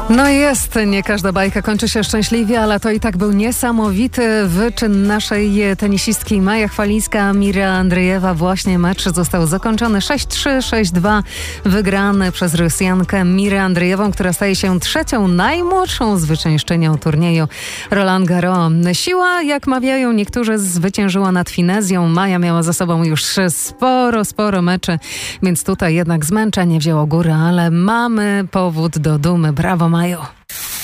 No jest, nie każda bajka kończy się szczęśliwie, ale to i tak był niesamowity wyczyn naszej tenisistki Maja Chwalińska. Mira Andrejewa, właśnie mecz został zakończony 6-3, 6-2, wygrany przez Rosjankę Mirę Andrejewą, która staje się trzecią najmłodszą zwyciężczynią turnieju Roland Garros. Siła, jak mawiają niektórzy, zwyciężyła nad finezją. Maja miała za sobą już sporo meczy, więc tutaj jednak zmęczenie wzięło górę, ale mamy powód do dumy. Brawo, Maju.